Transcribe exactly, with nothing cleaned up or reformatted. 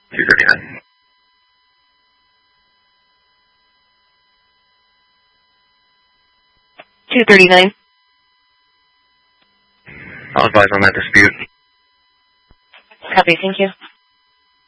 two thirty-nine. two thirty-nine. I'll advise on that dispute. Copy, thank you.